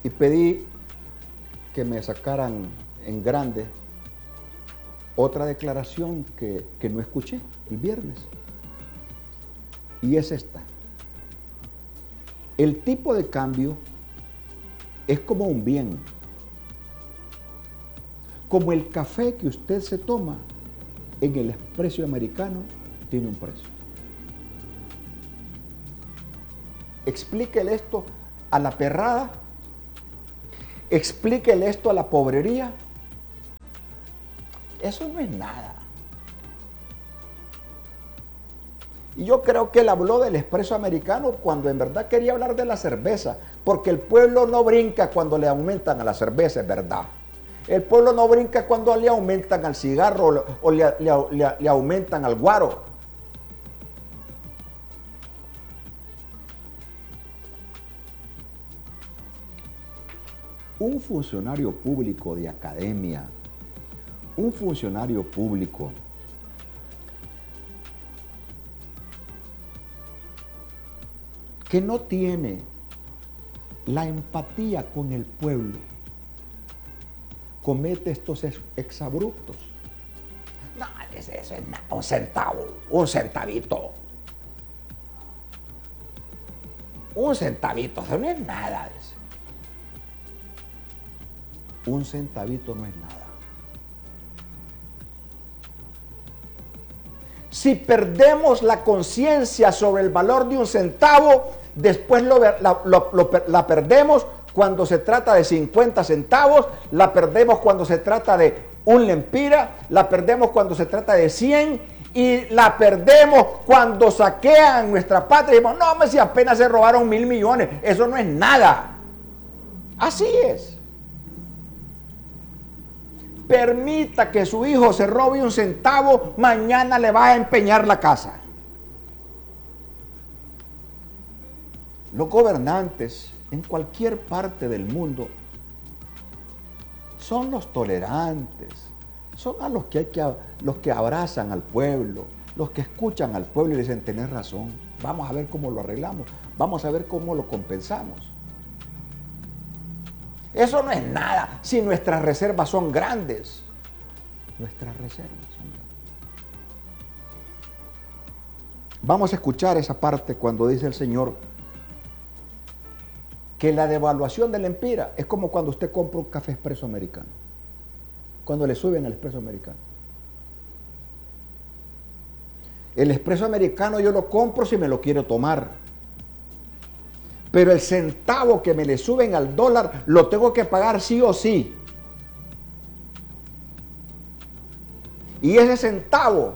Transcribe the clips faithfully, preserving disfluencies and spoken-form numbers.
y pedí que me sacaran en grande otra declaración que, que no escuché el viernes. Y es esta. El tipo de cambio es como un bien. Como el café que usted se toma en el Expreso Americano tiene un precio. Explíquele esto a la perrada. Explíquele esto a la pobrería. Eso no es nada. Y yo creo que él habló del Expreso Americano cuando en verdad quería hablar de la cerveza, porque el pueblo no brinca cuando le aumentan a la cerveza, es verdad. El pueblo no brinca cuando le aumentan al cigarro o le, le, le, le aumentan al guaro. Un funcionario público de academia, un funcionario público que no tiene la empatía con el pueblo, comete estos exabruptos. No, eso es un centavo, un centavito. Un centavito, eso no es nada. Un centavito no es nada. Si perdemos la conciencia sobre el valor de un centavo, después lo, la, lo, lo, la perdemos cuando se trata de cincuenta centavos, la perdemos cuando se trata de un lempira, la perdemos cuando se trata de cien y la perdemos cuando saquean nuestra patria y decimos, no, me si apenas se robaron mil millones, eso no es nada. Así es. Permita que su hijo se robe un centavo, mañana le va a empeñar la casa. Los gobernantes en cualquier parte del mundo son los tolerantes, son a los que hay que, los que abrazan al pueblo, los que escuchan al pueblo y dicen, tenés razón, vamos a ver cómo lo arreglamos, vamos a ver cómo lo compensamos. Eso no es nada si nuestras reservas son grandes. Nuestras reservas son grandes. Vamos a escuchar esa parte cuando dice el Señor que la devaluación del empira es como cuando usted compra un café expreso americano. Cuando le suben al expreso americano. El expreso americano yo lo compro si me lo quiero tomar. Pero el centavo que me le suben al dólar lo tengo que pagar sí o sí. Y ese centavo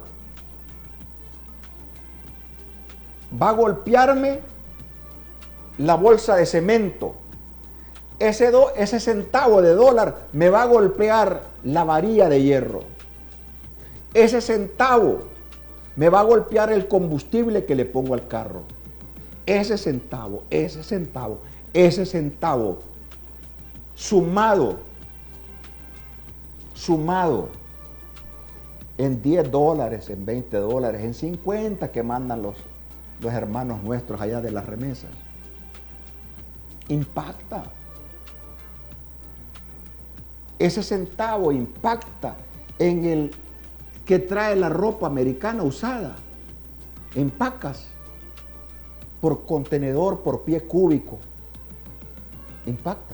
va a golpearme la bolsa de cemento. Ese, do, ese centavo de dólar me va a golpear la varilla de hierro. Ese centavo me va a golpear el combustible que le pongo al carro. Ese centavo, ese centavo, ese centavo, sumado, sumado en diez dólares, en veinte dólares, en cincuenta que mandan los, los hermanos nuestros allá de las remesas, impacta. Ese centavo impacta en el que trae la ropa americana usada, en pacas, por contenedor, por pie cúbico. Impacta.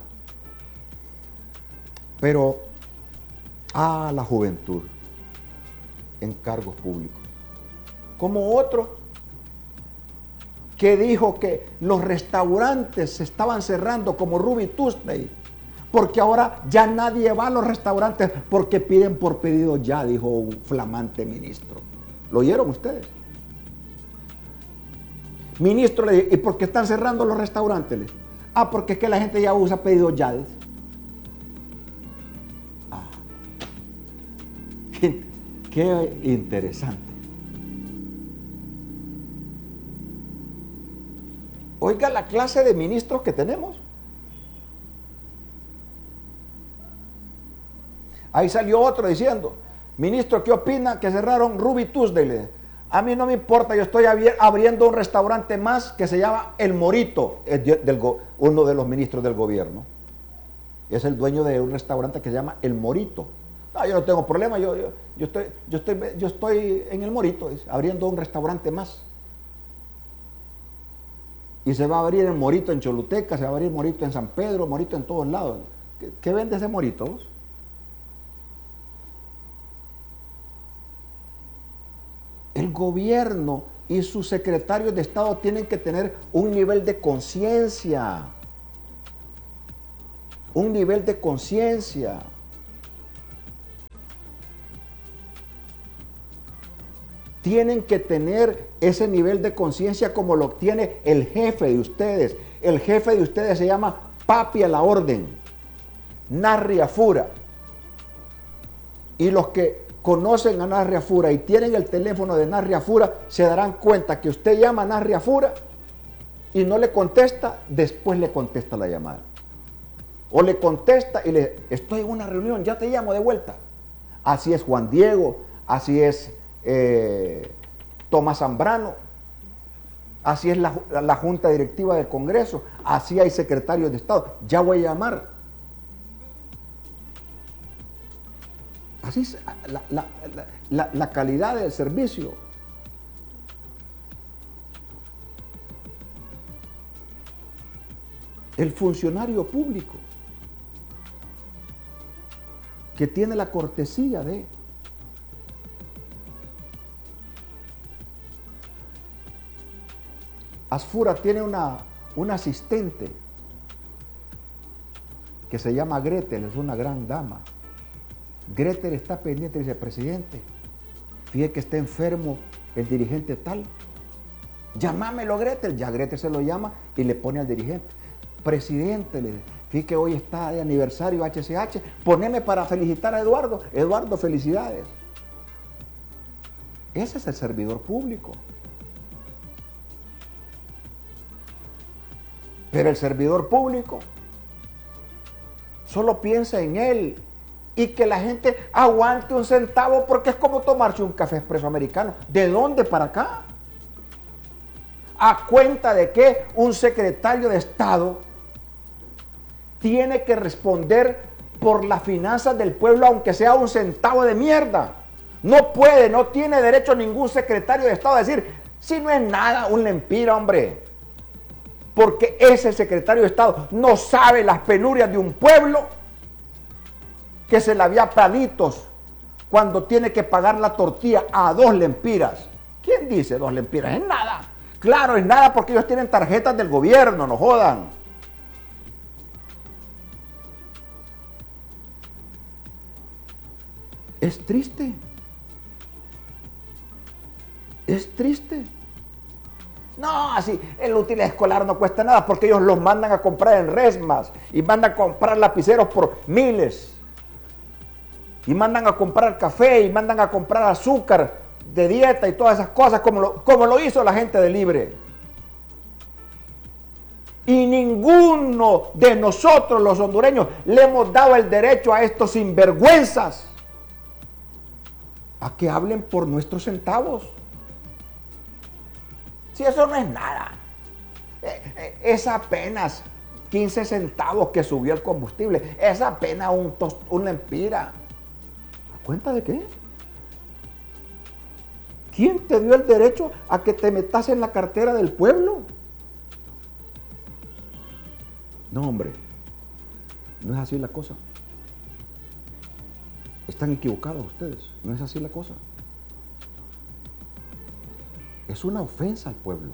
Pero a la juventud en cargos públicos. Como otro que dijo que los restaurantes se estaban cerrando como Ruby Tuesday, porque ahora ya nadie va a los restaurantes porque piden por pedido ya, dijo un flamante ministro. ¿Lo oyeron ustedes? Ministro, le dijo, ¿y por qué están cerrando los restaurantes? Ah, porque es que la gente ya usa pedidos ya. Ah, qué, qué interesante. Oiga la clase de ministros que tenemos. Ahí salió otro diciendo, ministro, ¿qué opina que cerraron Ruby Tuesday? A mí no me importa, yo estoy abriendo un restaurante más que se llama El Morito, es del, uno de los ministros del gobierno. Es el dueño de un restaurante que se llama El Morito. No, yo no tengo problema, yo, yo, yo, estoy, yo, estoy, yo estoy en El Morito, dice, abriendo un restaurante más. Y se va a abrir el Morito en Choluteca, se va a abrir Morito en San Pedro, Morito en todos lados. ¿Qué, qué vende ese Morito vos? El gobierno y sus secretarios de Estado tienen que tener un nivel de conciencia. Un nivel de conciencia. Tienen que tener ese nivel de conciencia como lo tiene el jefe de ustedes. El jefe de ustedes se llama Papi a la Orden, Narri Afura. Y los que conocen a Narri Afura y tienen el teléfono de Narri Afura se darán cuenta que usted llama a Narri Afura y no le contesta, después le contesta la llamada. O le contesta y le, estoy en una reunión, ya te llamo de vuelta. Así es Juan Diego, así es eh, Tomás Zambrano, así es la, la Junta Directiva del Congreso, así hay secretarios de Estado, ya voy a llamar. Así es la, la, la, la, la calidad del servicio. El funcionario público que tiene la cortesía de Asfura tiene una, una asistente que se llama Gretel, es una gran dama. Gretel está pendiente y dice, presidente, fíjate que está enfermo el dirigente tal. Llamámelo Gretel. Ya Gretel se lo llama y le pone al dirigente. Presidente, le dice, fíjate que hoy está de aniversario H C H, poneme para felicitar a Eduardo. Eduardo, felicidades. Ese es el servidor público. Pero el servidor público solo piensa en él y que la gente aguante un centavo porque es como tomarse un café expreso americano. ¿De dónde para acá? ¿A cuenta de que un secretario de Estado tiene que responder por las finanzas del pueblo aunque sea un centavo de mierda? No puede, no tiene derecho ningún secretario de Estado a decir, si no es nada, un lempira, hombre. Porque ese secretario de Estado no sabe las penurias de un pueblo que se le había palitos cuando tiene que pagar la tortilla a dos lempiras. ¿Quién dice dos lempiras? Es nada. Claro, es nada porque ellos tienen tarjetas del gobierno, no jodan. Es triste. Es triste. No, así, el útil escolar no cuesta nada porque ellos los mandan a comprar en resmas y mandan a comprar lapiceros por miles. Y mandan a comprar café y mandan a comprar azúcar de dieta y todas esas cosas como lo, como lo hizo la gente de Libre. Y ninguno de nosotros los hondureños le hemos dado el derecho a estos sinvergüenzas a que hablen por nuestros centavos. Si eso no es nada, es apenas quince centavos que subió el combustible, es apenas un, tos, un lempira. ¿A cuenta de qué? ¿Quién te dio el derecho a que te metas en la cartera del pueblo? No, hombre, no es así la cosa. Están equivocados ustedes, no es así la cosa. Es una ofensa al pueblo.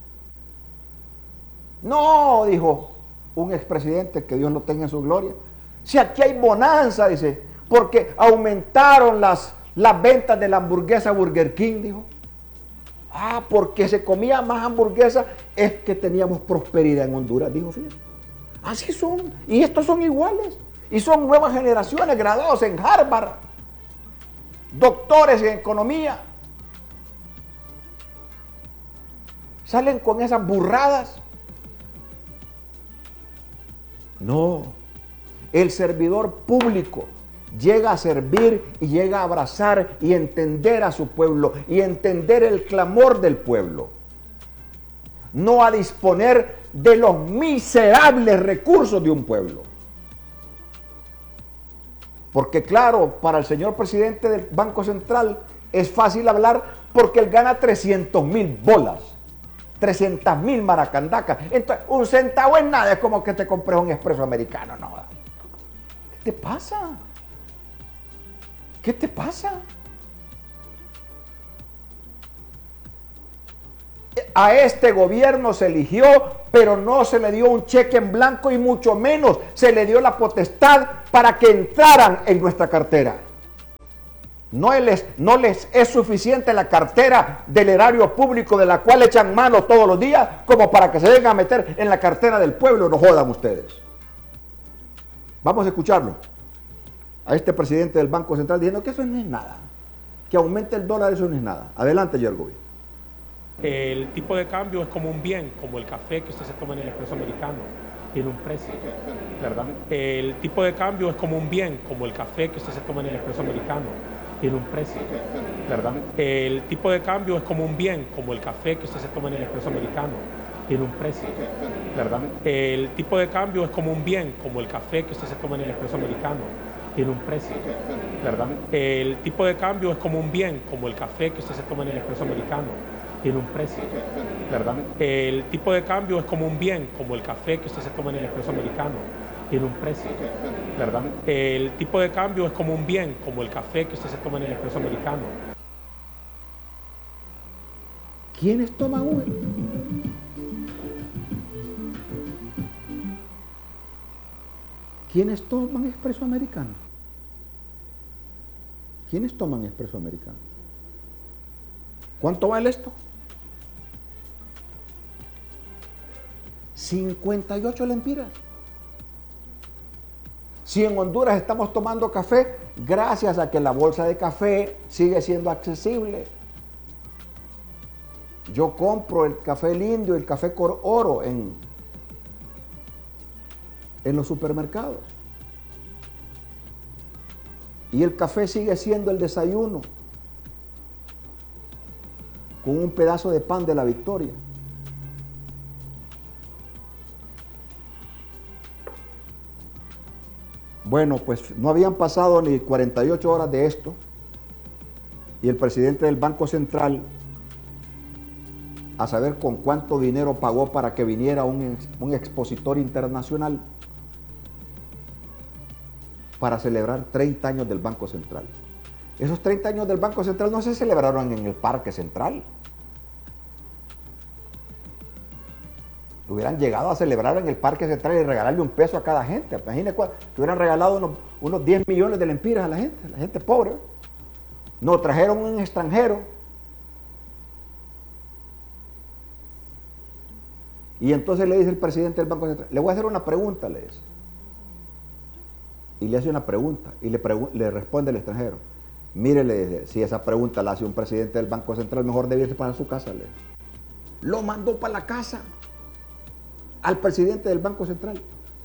No, dijo un expresidente, que Dios lo tenga en su gloria. Si aquí hay bonanza, dice, porque aumentaron las, las ventas de la hamburguesa Burger King, dijo. Ah, porque se comía más hamburguesa, es que teníamos prosperidad en Honduras, dijo, fíjate. Así son, y estos son iguales. Y son nuevas generaciones graduados en Harvard, doctores en economía. Salen con esas burradas. No, el servidor público llega a servir y llega a abrazar y entender a su pueblo y entender el clamor del pueblo. No a disponer de los miserables recursos de un pueblo. Porque claro, para el señor presidente del Banco Central es fácil hablar porque él gana trescientos mil bolas, trescientas mil maracandacas. Entonces, un centavo es nada, es como que te compres un expreso americano. No. ¿Qué te pasa? ¿Qué te pasa? A este gobierno se eligió, pero no se le dio un cheque en blanco y mucho menos se le dio la potestad para que entraran en nuestra cartera. No les, no les es suficiente la cartera del erario público de la cual echan mano todos los días como para que se vengan a meter en la cartera del pueblo. No jodan ustedes. Vamos a escucharlo a este presidente del Banco Central diciendo que eso no es nada, que aumente el dólar, eso no es nada. Adelante, Yergovi. El tipo de cambio es como un bien, como el café que usted se toma en el expreso americano, tiene un precio, ¿verdad? El tipo de cambio es como un bien, como el café que usted se toma en el expreso americano, tiene un precio, ¿verdad? El tipo de cambio es como un bien, como el café que usted se toma en el expreso americano, tiene un precio, ¿verdad? El tipo de cambio es como un bien, como el café que usted se toma en el expreso americano, tiene un precio, ¿verdad? El tipo de cambio es como un bien, como el café que usted se toma en el expreso americano, tiene un precio, ¿verdad? El tipo de cambio es como un bien, como el café que usted se toma en el expreso americano, tiene un precio, ¿verdad? El tipo de cambio es como un bien, como el café que usted se toma en el expreso americano. ¿Quiénes toman Uber? ¿Quiénes toman expreso americano? ¿Quiénes toman expreso americano? ¿Cuánto vale esto? cincuenta y ocho lempiras. Si en Honduras estamos tomando café, gracias a que la bolsa de café sigue siendo accesible. Yo compro el café lindo y el café Cor Oro en, en los supermercados. Y el café sigue siendo el desayuno con un pedazo de pan de la Victoria. Bueno, pues no habían pasado ni cuarenta y ocho horas de esto y el presidente del Banco Central, a saber con cuánto dinero pagó para que viniera un, un expositor internacional para celebrar treinta años del Banco Central. Esos treinta años del Banco Central no se celebraron en el Parque Central. Hubieran llegado a celebrar en el Parque Central y regalarle un peso a cada gente. Imagínense que hubieran regalado unos, unos diez millones de lempiras a la gente, a la gente pobre. Nos trajeron un extranjero. Y entonces le dice el presidente del Banco Central, le voy a hacer una pregunta, le dice. Y le hace una pregunta y le, pregu le responde el extranjero. Mire, le dice, si esa pregunta la hace un presidente del Banco Central, mejor debiese para su casa. Le dice. Lo mandó para la casa al presidente del Banco Central.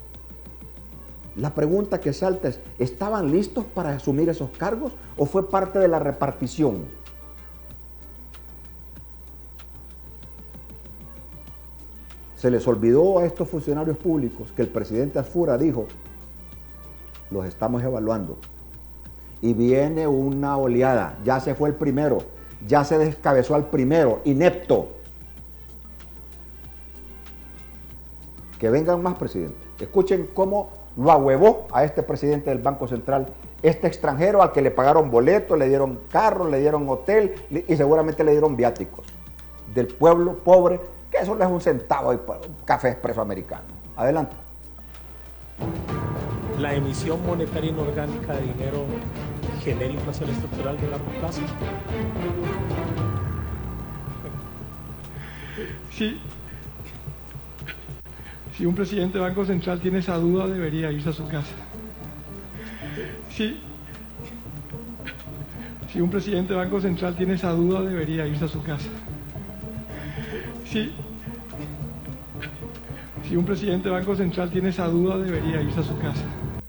La pregunta que salta es, ¿estaban listos para asumir esos cargos o fue parte de la repartición? Se les olvidó a estos funcionarios públicos que el presidente Alfura dijo, los estamos evaluando. Y viene una oleada, ya se fue el primero, ya se descabezó al primero, inepto. Que vengan más presidentes. Escuchen cómo lo ahuevó a este presidente del Banco Central, este extranjero al que le pagaron boletos, le dieron carro, le dieron hotel y seguramente le dieron viáticos. Del pueblo pobre, que eso le es un centavo de café expreso americano. Adelante. La emisión monetaria inorgánica de dinero genera inflación estructural de largo plazo. Sí. Si un presidente del Banco Central tiene esa duda, debería irse a su casa. Sí. Si un presidente del Banco Central tiene esa duda, debería irse a su casa. Sí. Si un presidente del Banco Central tiene esa duda, debería irse a su casa.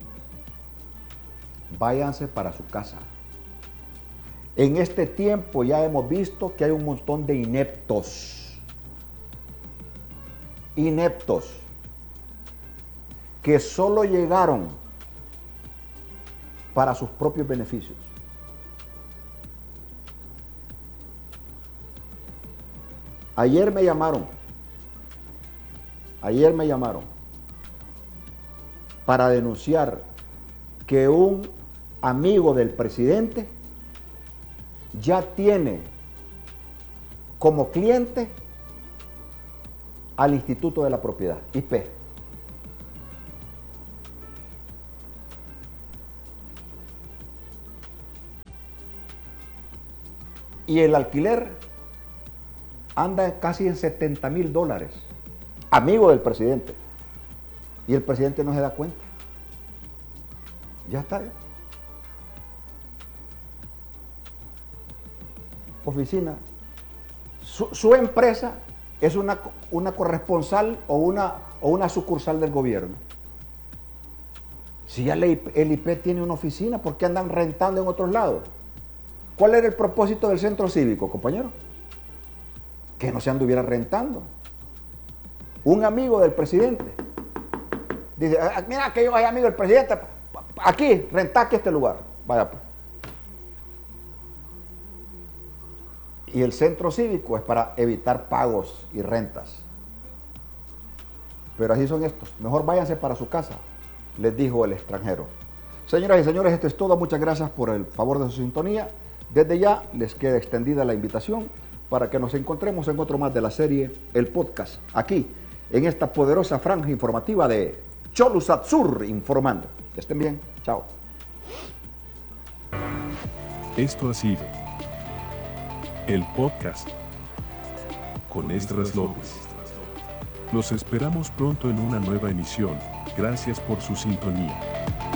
Váyanse para su casa. En este tiempo ya hemos visto que hay un montón de ineptos. Ineptos. Que solo llegaron para sus propios beneficios. Ayer me llamaron, ayer me llamaron para denunciar que un amigo del presidente ya tiene como cliente al Instituto de la Propiedad, I P. Y el alquiler anda casi en setenta mil dólares, amigo del presidente. Y el presidente no se da cuenta. Ya está. Oficina. Su, su empresa es una, una corresponsal o una, o una sucursal del gobierno. Si ya el I P, el I P tiene una oficina, ¿por qué andan rentando en otros lados? ¿Cuál era el propósito del centro cívico, compañero? Que no se anduviera rentando. Un amigo del presidente dice, mira que yo soy amigo del presidente, aquí, renta aquí este lugar. Vaya pues. Y el centro cívico es para evitar pagos y rentas. Pero así son estos. Mejor váyanse para su casa, les dijo el extranjero. Señoras y señores, esto es todo. Muchas gracias por el favor de su sintonía. Desde ya les queda extendida la invitación para que nos encontremos en otro más de la serie El Podcast, aquí, en esta poderosa franja informativa de Cholusat Sur Informando. Que estén bien. Chao. Esto ha sido El Podcast con Esdras López. Los esperamos pronto en una nueva emisión. Gracias por su sintonía.